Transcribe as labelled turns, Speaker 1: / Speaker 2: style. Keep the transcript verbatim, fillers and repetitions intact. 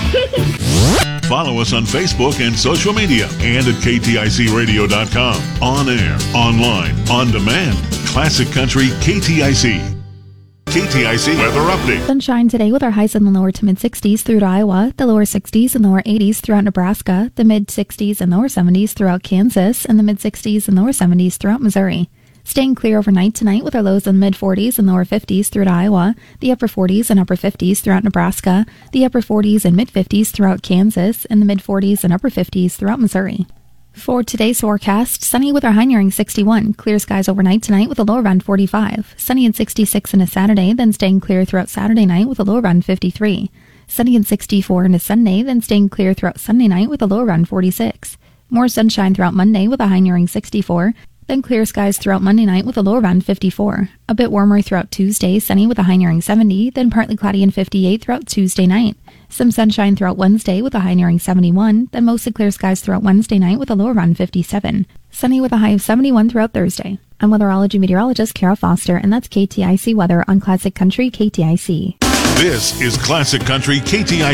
Speaker 1: Follow us on Facebook and social media and at K T I C radio dot com. On air, online, on demand. Classic Country K T I C. K T I C weather update.
Speaker 2: Sunshine today with our highs in the lower to mid sixties through to Iowa, the lower sixties and lower eighties throughout Nebraska, the mid sixties and lower seventies throughout Kansas, and the mid sixties and lower seventies throughout Missouri. Staying clear overnight tonight with our lows in the mid forties and lower fifties through to Iowa, the upper forties and upper fifties throughout Nebraska, the upper forties and mid fifties throughout Kansas, and the mid forties and upper fifties throughout Missouri. For today's forecast, sunny with our high nearing sixty-one, clear skies overnight tonight with a low around forty-five, sunny and sixty-six into Saturday, then staying clear throughout Saturday night with a low around fifty-three, sunny and sixty-four into Sunday, then staying clear throughout Sunday night with a low around forty-six, more sunshine throughout Monday with a high nearing sixty-four, then clear skies throughout Monday night with a low around fifty-four, a bit warmer throughout Tuesday, sunny with a high nearing seventy, then partly cloudy and fifty-eight throughout Tuesday night. Some sunshine throughout Wednesday with a high nearing seventy-one, then mostly clear skies throughout Wednesday night with a low around fifty-seven. Sunny with a high of seventy-one throughout Thursday. I'm weatherology meteorologist Kara Foster, and that's K T I C weather on Classic Country K T I C.
Speaker 1: This is Classic Country K T I C.